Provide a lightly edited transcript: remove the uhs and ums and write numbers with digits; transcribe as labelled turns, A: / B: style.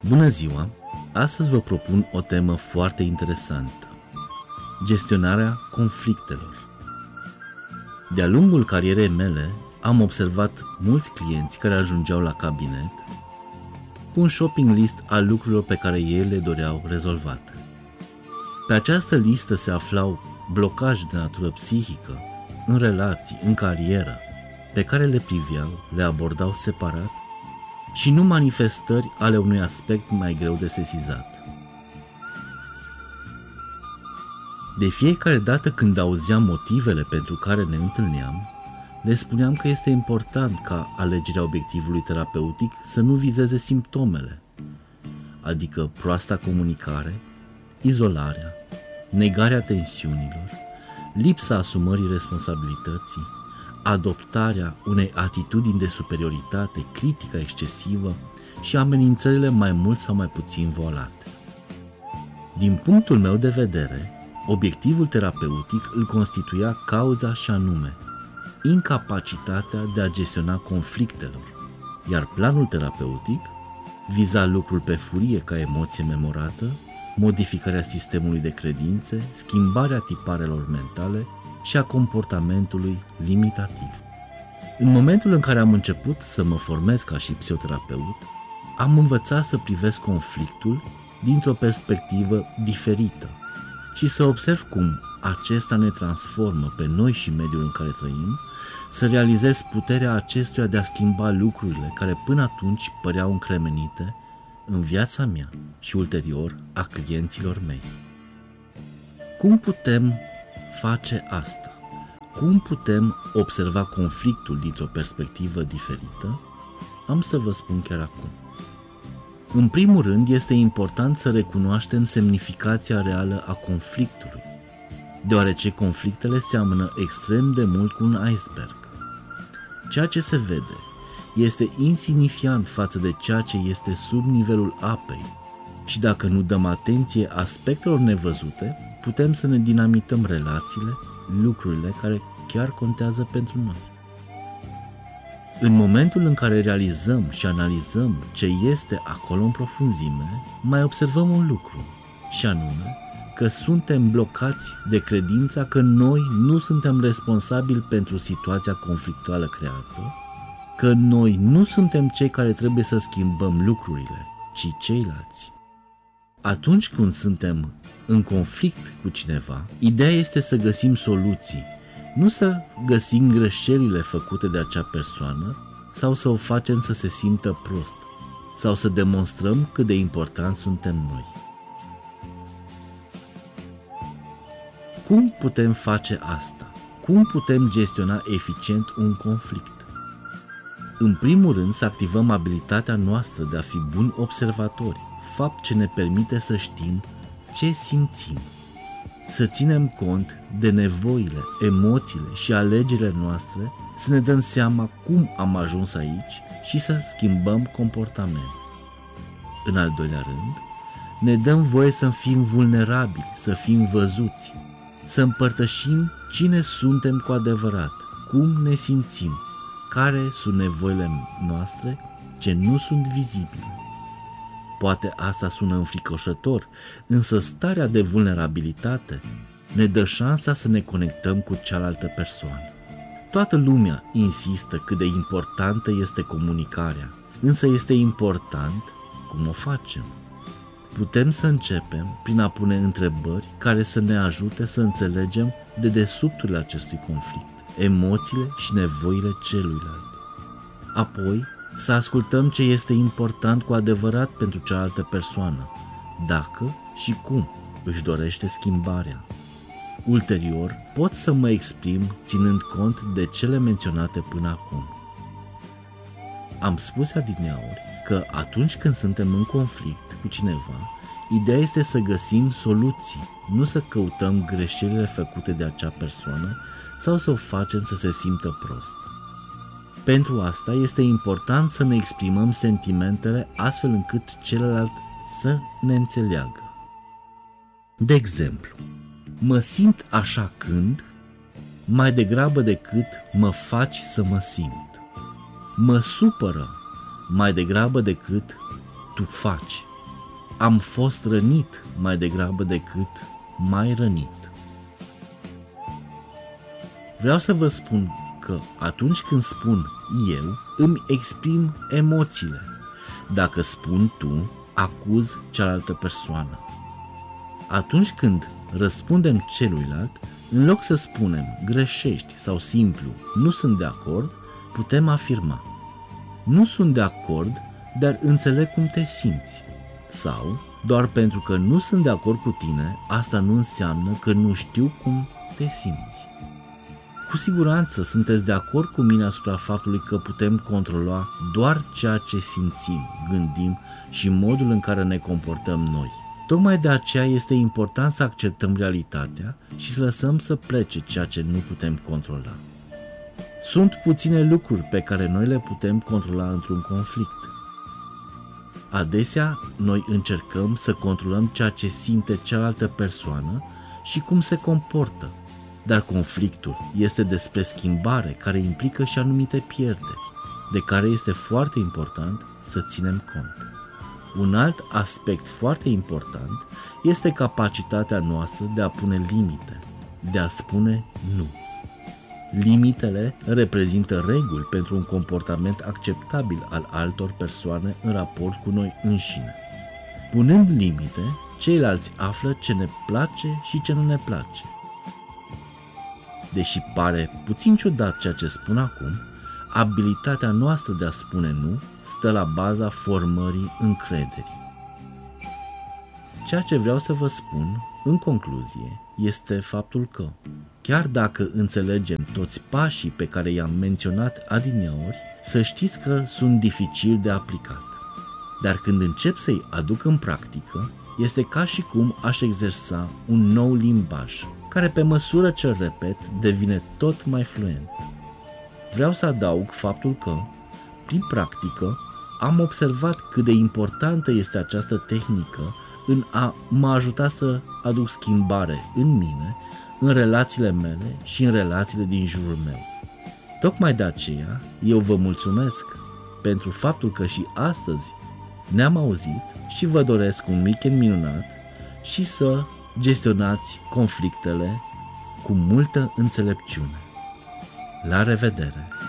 A: Bună ziua! Astăzi vă propun o temă foarte interesantă: gestionarea conflictelor. De-a lungul carierei mele am observat mulți clienți care ajungeau la cabinet cu un shopping list al lucrurilor pe care ei le doreau rezolvate. Pe această listă se aflau blocaje de natură psihică, în relații, în carieră, pe care le priveau, le abordau separat și nu manifestări ale unui aspect mai greu de sesizat. De fiecare dată când auzeam motivele pentru care ne întâlneam, le spuneam că este important ca alegerea obiectivului terapeutic să nu vizeze simptomele, adică proasta comunicare, izolarea, negarea tensiunilor, lipsa asumării responsabilității, adoptarea unei atitudini de superioritate, critică excesivă și amenințările mai mult sau mai puțin volate. Din punctul meu de vedere, obiectivul terapeutic îl constituia cauza și anume incapacitatea de a gestiona conflictelor, iar planul terapeutic viza lucrul pe furie ca emoție memorată, modificarea sistemului de credințe, schimbarea tiparelor mentale și a comportamentului limitativ. În momentul în care am început să mă formez ca și psihoterapeut, am învățat să privesc conflictul dintr-o perspectivă diferită și să observ cum acesta ne transformă pe noi și mediul în care trăim, să realizez puterea acestuia de a schimba lucrurile care până atunci păreau încremenite în viața mea și ulterior a clienților mei. Cum putem face asta? Cum putem observa conflictul dintr-o perspectivă diferită? Am să vă spun chiar acum. În primul rând, este important să recunoaștem semnificația reală a conflictului, deoarece conflictele seamănă extrem de mult cu un iceberg. Ceea ce se vede este insignifiant față de ceea ce este sub nivelul apei și dacă nu dăm atenție aspectelor nevăzute, putem să ne dinamităm relațiile, lucrurile care chiar contează pentru noi. În momentul în care realizăm și analizăm ce este acolo în profunzime, mai observăm un lucru, și anume că suntem blocați de credința că noi nu suntem responsabili pentru situația conflictuală creată, că noi nu suntem cei care trebuie să schimbăm lucrurile, ci ceilalți. Atunci când suntem în conflict cu cineva, ideea este să găsim soluții, nu să găsim greșelile făcute de acea persoană sau să o facem să se simtă prost sau să demonstrăm cât de important suntem noi. Cum putem face asta? Cum putem gestiona eficient un conflict? În primul rând, să activăm abilitatea noastră de a fi buni observatori, fapt ce ne permite să știm ce simțim, să ținem cont de nevoile, emoțiile și alegerile noastre, să ne dăm seama cum am ajuns aici și să schimbăm comportament. În al doilea rând, ne dăm voie să fim vulnerabili, să fim văzuți, să împărtășim cine suntem cu adevărat, cum ne simțim, care sunt nevoile noastre ce nu sunt vizibile. Poate asta sună înfricoșător, însă starea de vulnerabilitate ne dă șansa să ne conectăm cu cealaltă persoană. Toată lumea insistă cât de importantă este comunicarea, însă este important cum o facem. Putem să începem prin a pune întrebări care să ne ajute să înțelegem dedesubturile acestui conflict, emoțiile și nevoile celuilalt. Apoi, să ascultăm ce este important cu adevărat pentru cealaltă persoană, dacă și cum își dorește schimbarea. Ulterior, pot să mă exprim ținând cont de cele menționate până acum. Am spus adineauri că atunci când suntem în conflict cu cineva, ideea este să găsim soluții, nu să căutăm greșelile făcute de acea persoană sau să o facem să se simtă prost. Pentru asta este important să ne exprimăm sentimentele astfel încât celălalt să ne înțeleagă. De exemplu, mă simt așa când, mai degrabă decât mă faci să mă simt. Mă supără mai degrabă decât tu faci am fost rănit mai degrabă decât mai rănit. Vreau să vă spun că atunci când spun eu, îmi exprim emoțiile. Dacă spun tu, acuz cealaltă persoană. Atunci când răspundem celuilalt, în loc să spunem greșești sau simplu nu sunt de acord, putem afirma nu sunt de acord, dar înțeleg cum te simți. Sau, doar pentru că nu sunt de acord cu tine, asta nu înseamnă că nu știu cum te simți. Cu siguranță sunteți de acord cu mine asupra faptului că putem controla doar ceea ce simțim, gândim și modul în care ne comportăm noi. Tocmai de aceea este important să acceptăm realitatea și să lăsăm să plece ceea ce nu putem controla. Sunt puține lucruri pe care noi le putem controla într-un conflict. Adesea, noi încercăm să controlăm ceea ce simte cealaltă persoană și cum se comportă, dar conflictul este despre schimbare care implică și anumite pierderi, de care este foarte important să ținem cont. Un alt aspect foarte important este capacitatea noastră de a pune limite, de a spune nu. Limitele reprezintă reguli pentru un comportament acceptabil al altor persoane în raport cu noi înșine. Punând limite, ceilalți află ce ne place și ce nu ne place. Deși pare puțin ciudat ceea ce spun acum, abilitatea noastră de a spune nu stă la baza formării încrederii. Ceea ce vreau să vă spun, în concluzie, este faptul că, chiar dacă înțelegem toți pașii pe care i-am menționat adineauri, să știți că sunt dificil de aplicat. Dar când încep să-i aduc în practică, este ca și cum aș exersa un nou limbaj, care pe măsură ce îl repet, devine tot mai fluent. Vreau să adaug faptul că, prin practică, am observat cât de importantă este această tehnică în a mă ajuta să aduc schimbare în mine, în relațiile mele și în relațiile din jurul meu. Tocmai de aceea, eu vă mulțumesc pentru faptul că și astăzi ne-am auzit și vă doresc un weekend minunat și să gestionați conflictele cu multă înțelepciune. La revedere!